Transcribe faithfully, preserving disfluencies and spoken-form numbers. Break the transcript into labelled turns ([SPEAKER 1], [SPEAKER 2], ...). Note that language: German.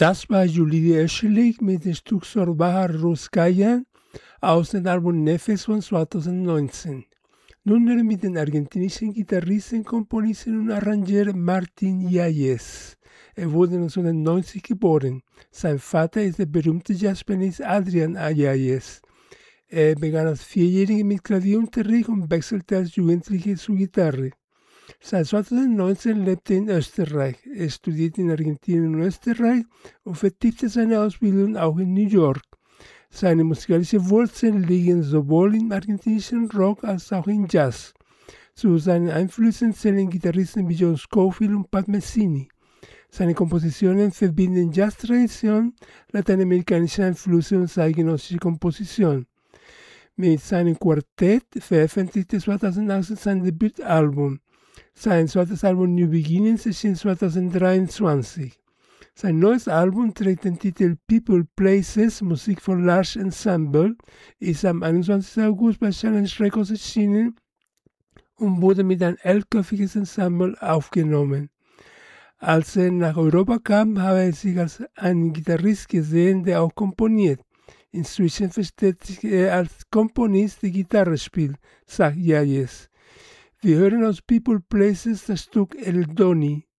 [SPEAKER 1] Das war Julie Eschelik mit dem Stück Sorbaha Ruskaya aus dem Album Nefes von zweitausendneunzehn. Nun hören wir mit dem argentinischen Gitarristen, Komponisten und Arrangeur Martin Yáñez. Er wurde neunzehnhundertneunzig geboren. Sein Vater ist der berühmte Jazzpianist Adrián Yáñez. Er begann als Vierjähriger mit Klavierunterricht und wechselte als Jugendlicher zur Gitarre. Seit zweitausendneunzehn lebt er in Österreich. Er studiert in Argentinien und Österreich und vertiefte seine Ausbildung auch in New York. Seine musikalischen Wurzeln liegen sowohl im argentinischen Rock als auch im Jazz. Zu seinen Einflüssen zählen Gitarristen wie John Scofield und Pat Messini. Seine Kompositionen verbinden Jazz-Tradition, lateinamerikanische Einflüsse und zeitgenössische Komposition. Mit seinem Quartett veröffentlichte zweitausendachtzehn sein Debütalbum. Sein zweites Album New Beginnings erschien zweitausenddreiundzwanzig. Sein neues Album trägt den Titel People Places, Musik von Large Ensemble, ist am einundzwanzigsten August bei Challenge Records erschienen und wurde mit einem elfköpfiges Ensemble aufgenommen. Als er nach Europa kam, habe er sich als einen Gitarrist gesehen, der auch komponiert. Inzwischen versteht sich er als Komponist, der Gitarre spielt, sagt Yáñez. Wir hören aus People Places das Stück El Doni.